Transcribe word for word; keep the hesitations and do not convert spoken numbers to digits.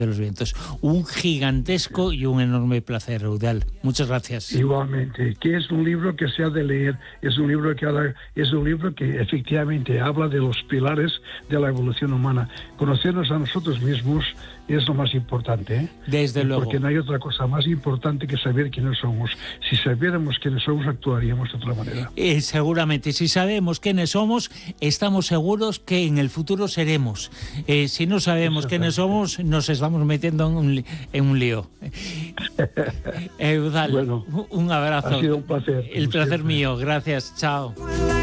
de los vientos. Un gigantesco y un enorme placer, Eudald. Muchas gracias. Igualmente, que es un libro que se ha de leer, es un libro que habla, es un libro que efectivamente habla de los pilares de la evolución humana. Conocernos a nosotros mismos es lo más importante, ¿eh? Desde luego. Porque no hay otra cosa más importante que saber quiénes somos. Si sabiéramos quiénes somos, actuaríamos de otra manera. Eh, seguramente, si sabemos quiénes somos, estamos seguros que en el futuro seremos. Eh, si no sabemos quiénes somos, nos estamos metiendo en un, en un lío. Eudald, bueno, un abrazo. Ha sido un placer. El placer mío. Gracias. Chao.